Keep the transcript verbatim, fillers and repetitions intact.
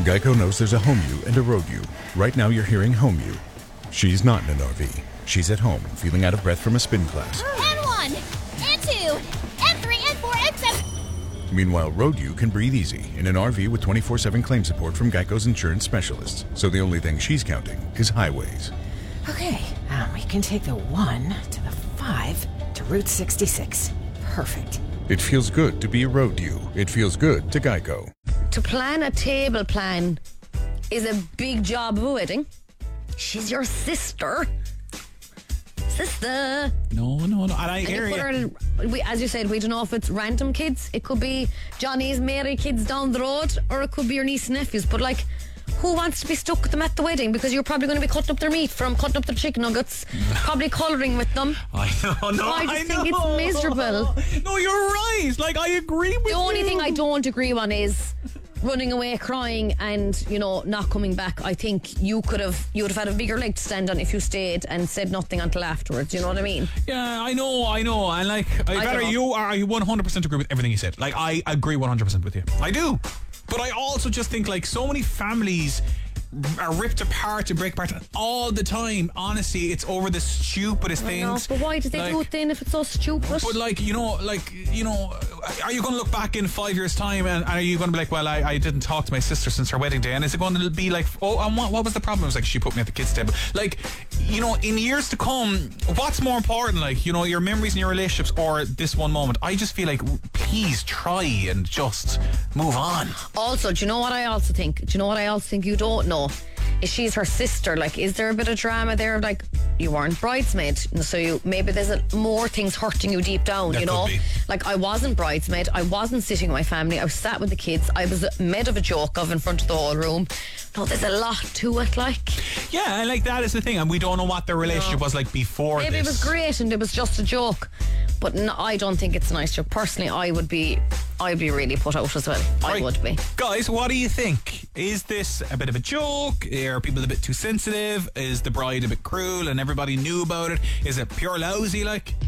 Geico knows there's a home you and a road you. Right now you're hearing home you. She's not in an R V. She's at home, feeling out of breath from a spin class. N one, N two, N three, N four, N seven. Meanwhile, road you can breathe easy in an R V with twenty-four seven claim support from Geico's insurance specialists. So the only thing she's counting is highways. Okay, um, we can take the one to the five to Route sixty-six. Perfect. It feels good to be a road you. It feels good to Geico. To plan a table plan is a big job of a wedding. She's your sister. Sister. No, no, no. And I And hear you put you. her, we, as you said, we don't know if it's random kids. It could be Johnny's Mary kids down the road, or it could be your niece and nephews. But like, who wants to be stuck with them at the wedding? Because you're probably going to be cutting up their meat from cutting up their chicken nuggets, probably colouring with them. I know, no, I just I think know. it's miserable. No, you're right. Like, I agree with The you. only thing I don't agree on is running away crying and, you know, not coming back. I think you could have you would have had a bigger leg to stand on if you stayed and said nothing until afterwards. You know what I mean? Yeah, I know, I know. And like, I, I better, don't know. you are, I one hundred percent agree with everything you said. Like, I agree one hundred percent with you. I do. But I also just think, like, so many families are ripped apart and break apart all the time. Honestly, it's over the stupidest I know, things. but why did they Like, do it then if it's so stupid? But like, you know, like, you know, are you going to look back in five years' time and, and are you going to be like, well, I, I didn't talk to my sister since her wedding day? And is it going to be like, oh, and what, what was the problem? It was like, she put me at the kids' table. Like, you know, in years to come, what's more important? Like, you know, your memories and your relationships or this one moment? I just feel like, please try and just move on. Also, do you know what I also think? Do you know what I also think you don't know? Is she's her sister. Like, is there a bit of drama there? Like, you weren't bridesmaid, so you maybe there's a, more things hurting you deep down. That you could know, be. like I wasn't bridesmaid. I wasn't sitting with my family. I was sat with the kids. I was made of a joke of in front of the whole room. No, there's a lot to it. Like, Yeah, and like that is the thing, and we don't know what their relationship was like before maybe this. it was great and it was just a joke, but no, I don't think it's a nice joke. Personally, I would be, I'd be really put out as well. I Right. would be. Guys, what do you think? Is this a bit of a joke? Are people a bit too sensitive? Is the bride a bit cruel and everybody knew about it? Is it pure lousy like?